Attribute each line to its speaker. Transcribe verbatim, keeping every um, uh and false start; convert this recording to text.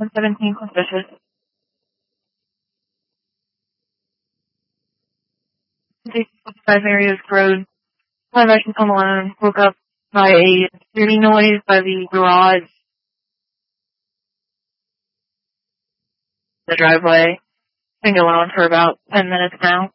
Speaker 1: one seventeen suspicious. Five areas road. Five actions home alone. Woke up by a screaming noise by the garage. The driveway. Been alone for about ten minutes now.